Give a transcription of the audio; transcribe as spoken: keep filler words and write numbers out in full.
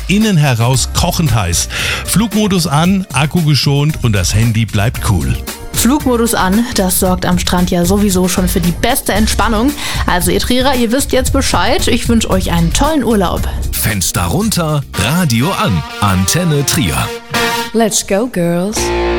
innen heraus kochend heiß. Flugmodus an, Akku geschont und das Handy bleibt cool. Flugmodus an, das sorgt am Strand ja sowieso schon für die beste Entspannung. Also ihr Trierer, ihr wisst jetzt Bescheid. Ich wünsche euch einen tollen Urlaub. Fenster runter, Radio an. Antenne Trier. Let's go, girls.